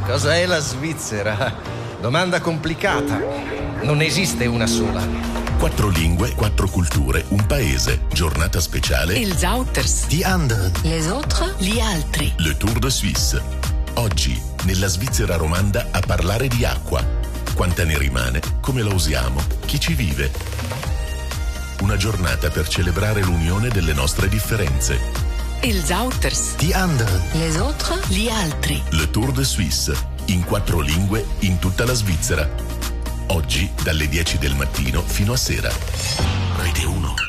Cosa è la Svizzera? Domanda complicata. Non esiste una sola. 4 lingue, 4 culture, un paese. Giornata speciale. Ils Auters. Die anderen. Les autres. Gli altri. Le Tour de Suisse. Oggi, nella Svizzera romanda, a parlare di acqua. Quanta ne rimane? Come la usiamo? Chi ci vive? Una giornata per celebrare l'unione delle nostre differenze. Ils Auters. Die anderen. Les autres. Gli altri. Le Tour de Suisse. In 4 lingue, in tutta la Svizzera. Oggi, dalle 10 del mattino fino a sera. Rete 1.